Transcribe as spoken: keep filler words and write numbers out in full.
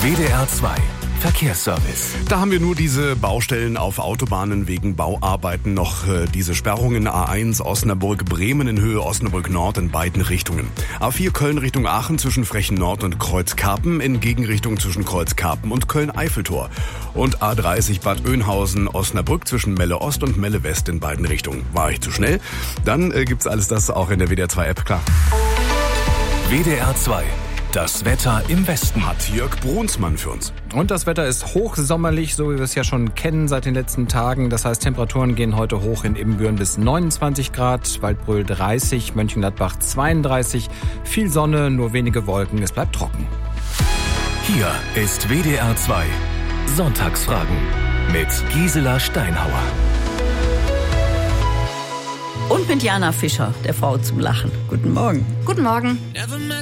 W D R zwei Verkehrsservice. Da haben wir nur diese Baustellen auf Autobahnen wegen Bauarbeiten, noch äh, diese Sperrungen A eins Osnabrück-Bremen in Höhe Osnabrück-Nord in beiden Richtungen. A vier Köln Richtung Aachen zwischen Frechen-Nord und Kreuzkarpen, in Gegenrichtung zwischen Kreuzkarpen und Köln-Eiffeltor. Und A dreißig Bad Oeynhausen-Osnabrück zwischen Melle-Ost und Melle-West in beiden Richtungen. War ich zu schnell? Dann äh, gibt's alles das auch in der W D R zwei App, klar. W D R zwei. Das Wetter im Westen Hat Jörg Brunsmann für uns. Und das Wetter ist hochsommerlich, so wie wir es ja schon kennen seit den letzten Tagen. Das heißt, Temperaturen gehen heute hoch in Ibbenbüren bis neunundzwanzig Grad, Waldbröl dreißig, Mönchengladbach zweiunddreißig. Viel Sonne, nur wenige Wolken, es bleibt trocken. Hier ist W D R zwei Sonntagsfragen mit Gisela Steinhauer. Und mit Jana Fischer, der Frau zum Lachen. Guten Morgen. Guten Morgen.